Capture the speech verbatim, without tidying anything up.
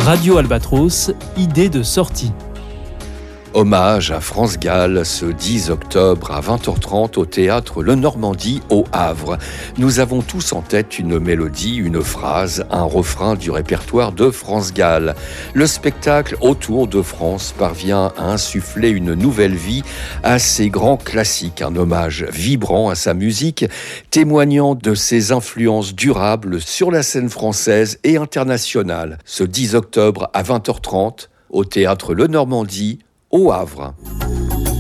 Radio Albatros, idée de sortie. Hommage à France Gall ce dix octobre à vingt heures trente au théâtre Le Normandie au Havre. Nous avons tous en tête une mélodie, une phrase, un refrain du répertoire de France Gall. Le spectacle Autour de France parvient à insuffler une nouvelle vie à ses grands classiques, un hommage vibrant à sa musique, témoignant de ses influences durables sur la scène française et internationale. Ce dix octobre à vingt heures trente au théâtre Le Normandie au Havre.